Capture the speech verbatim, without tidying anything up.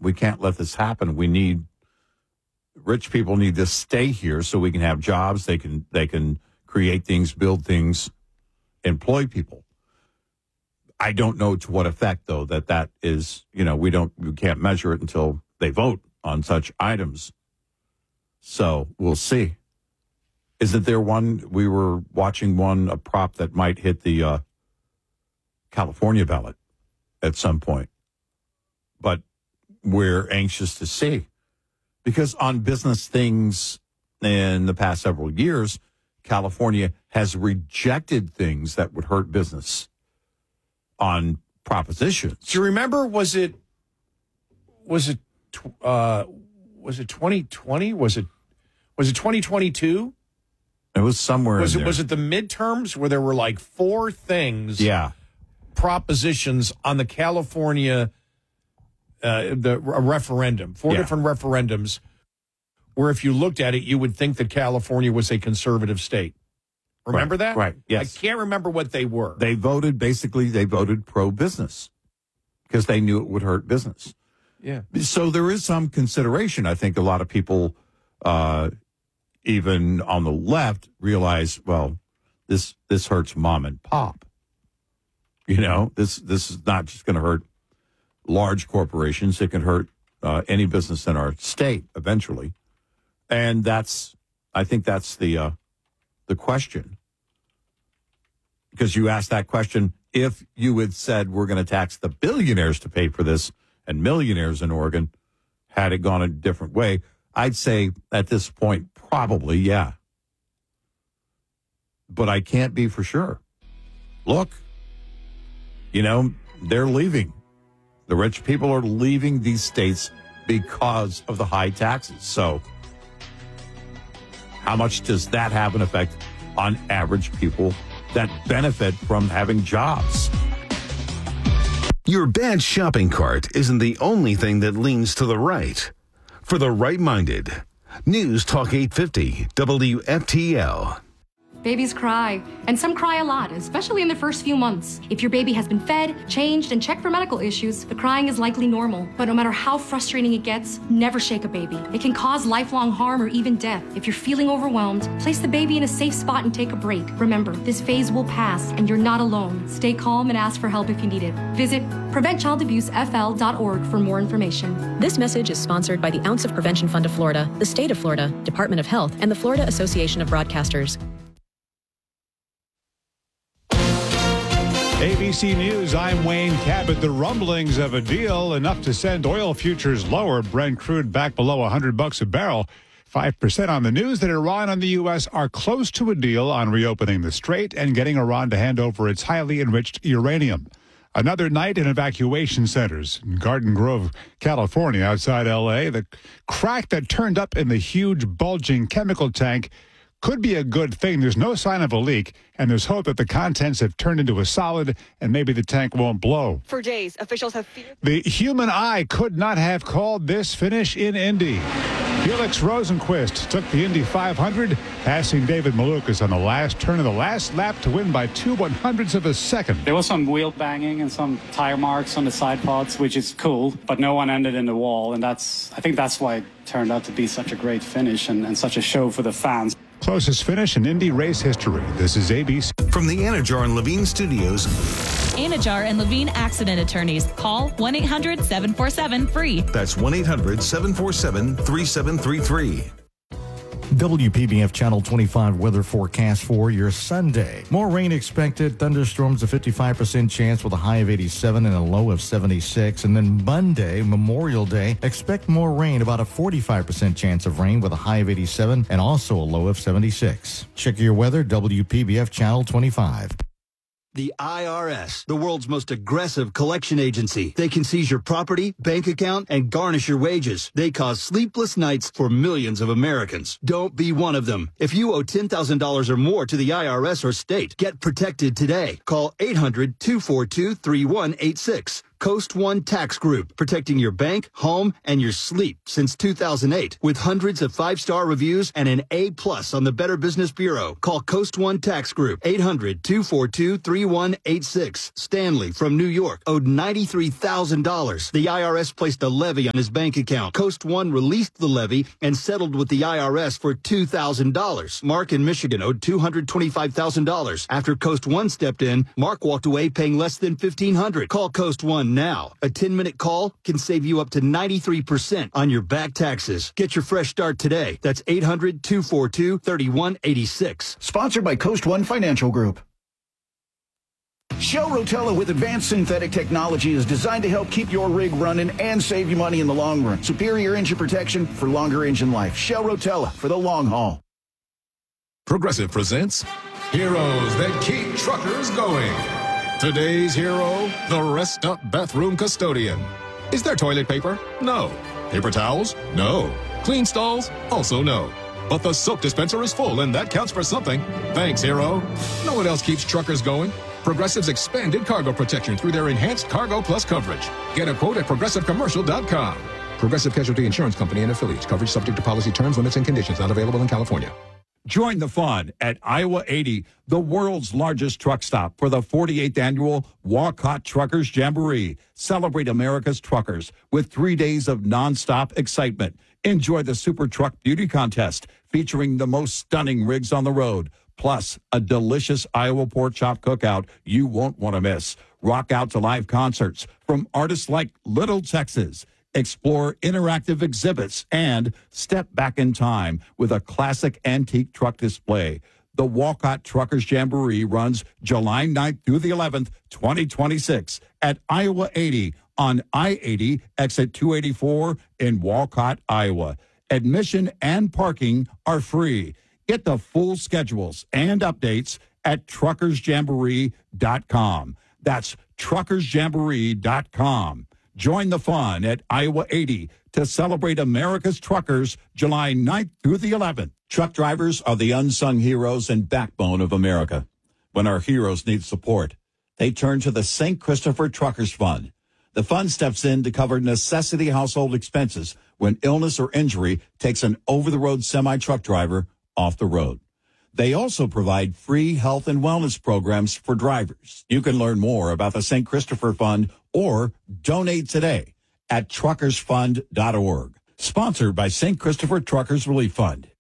we can't let this happen. We need, rich people need to stay here so we can have jobs. They can, they can create things, build things, employ people. I don't know to what effect, though, that that is, you know, we don't, we can't measure it until they vote on such items. So we'll see. Isn't there one, we were watching one, a prop that might hit the uh, California ballot at some point. But we're anxious to see. Because on business things in the past several years, California has rejected things that would hurt business on propositions. Do you remember, was it, was it, uh, was it twenty twenty? Was it, was it twenty twenty-two? It was somewhere was in it there. Was it the midterms where there were like four things, yeah, propositions on the California uh, the a referendum, four yeah. different referendums, where if you looked at it, you would think that California was a conservative state. Remember right, that? Right. Yes. I can't remember what they were. They voted basically. They voted pro-business because they knew it would hurt business. Yeah. So there is some consideration. I think a lot of people. Uh, even on the left, realize, well, this this hurts mom and pop. You know, this this is not just going to hurt large corporations. It can hurt uh, any business in our state eventually. And that's, I think that's the uh, the question. Because you asked that question, if you had said we're going to tax the billionaires to pay for this and millionaires in Oregon, had it gone a different way, I'd say at this point, probably, yeah. But I can't be for sure. Look, you know, they're leaving. The rich people are leaving these states because of the high taxes. So how much does that have an effect on average people that benefit from having jobs? Your bad shopping cart isn't the only thing that leans to the right. For the right-minded, News Talk eight fifty, W F T L. Babies cry, and some cry a lot, especially in the first few months. If your baby has been fed, changed, and checked for medical issues, the crying is likely normal. But no matter how frustrating it gets, never shake a baby. It can cause lifelong harm or even death. If you're feeling overwhelmed, place the baby in a safe spot and take a break. Remember, this phase will pass, and you're not alone. Stay calm and ask for help if you need it. Visit prevent child abuse f l dot org for more information. This message is sponsored by the Ounce of Prevention Fund of Florida, the State of Florida, Department of Health, and the Florida Association of Broadcasters. A B C News, I'm Wayne Cabot. The rumblings of a deal enough to send oil futures lower. Brent crude back below one hundred bucks a barrel. five percent on the news that Iran and the U S are close to a deal on reopening the strait and getting Iran to hand over its highly enriched uranium. Another night in evacuation centers in Garden Grove, California, outside L A. The crack that turned up in the huge bulging chemical tank could be a good thing. There's no sign of a leak, and there's hope that the contents have turned into a solid and maybe the tank won't blow. For days, officials have feared the human eye could not have called this finish in Indy. Felix Rosenqvist took the Indy five hundred, passing David Malukas on the last turn of the last lap to win by two one hundredths of a second. There was some wheel banging and some tire marks on the side pods, which is cool, but no one ended in the wall, and that's I think that's why it turned out to be such a great finish and, and such a show for the fans. Closest finish in Indy race history. This is A B C. From the Anajar and Levine Studios. Anajar and Levine Accident Attorneys. Call one eight hundred seven four seven free. That's one eight hundred seven four seven three seven three three. W P B F Channel twenty-five weather forecast for your Sunday. More rain expected. Thunderstorms, a fifty-five percent chance with a high of eighty-seven and a low of seventy-six. And then Monday, Memorial Day, expect more rain, about a forty-five percent chance of rain with a high of eighty-seven and also a low of seventy-six. Check your weather, W P B F Channel twenty-five. The I R S, the world's most aggressive collection agency. They can seize your property, bank account, and garnish your wages. They cause sleepless nights for millions of Americans. Don't be one of them. If you owe ten thousand dollars or more to the I R S or state, get protected today. Call eight hundred two four two three one eight six. Coast One Tax Group, protecting your bank, home, and your sleep since two thousand eight. With hundreds of five-star reviews and an A plus on the Better Business Bureau. Call Coast One Tax Group, eight hundred, two four two, three one eight six. Stanley from New York owed ninety-three thousand dollars. The I R S placed a levy on his bank account. Coast One released the levy and settled with the I R S for two thousand dollars. Mark in Michigan owed two hundred twenty-five thousand dollars. After Coast One stepped in, Mark walked away paying less than fifteen hundred dollars. Call Coast One now. A ten-minute call can save you up to ninety-three percent on your back taxes. Get your fresh start today. That's eight hundred, two four two, three one eight six. Sponsored by Coast One Financial Group. Shell Rotella with advanced synthetic technology is designed to help keep your rig running and save you money in the long run. Superior engine protection for longer engine life. Shell Rotella for the long haul. Progressive presents Heroes That Keep Truckers Going. Today's hero, the Rest Up Bathroom Custodian. Is there toilet paper? No. Paper towels? No. Clean stalls? Also no. But the soap dispenser is full, and that counts for something. Thanks, hero. No one else keeps truckers going. Progressive's expanded cargo protection through their enhanced Cargo Plus coverage. Get a quote at progressive commercial dot com. Progressive Casualty Insurance Company and affiliates. Coverage subject to policy terms, limits, and conditions. Not available in California. Join the fun at Iowa eighty, the world's largest truck stop, for the forty-eighth annual Walcott Truckers Jamboree. Celebrate America's truckers with three days of nonstop excitement. Enjoy the Super Truck Beauty Contest featuring the most stunning rigs on the road, plus a delicious Iowa pork chop cookout you won't want to miss. Rock out to live concerts from artists like Little Texas. Explore interactive exhibits and step back in time with a classic antique truck display. The Walcott Truckers Jamboree runs July ninth through the eleventh, twenty twenty-six at Iowa eighty on I eighty, exit two eighty-four in Walcott, Iowa. Admission and parking are free. Get the full schedules and updates at truckers jamboree dot com. That's truckers jamboree dot com. Join the fun at Iowa eighty to celebrate America's truckers July ninth through the eleventh. Truck drivers are the unsung heroes and backbone of America. When our heroes need support, they turn to the Saint Christopher Truckers Fund. The fund steps in to cover necessity household expenses when illness or injury takes an over-the-road semi-truck driver off the road. They also provide free health and wellness programs for drivers. You can learn more about the Saint Christopher Fund or donate today at truckers fund dot org. Sponsored by Saint Christopher Truckers Relief Fund.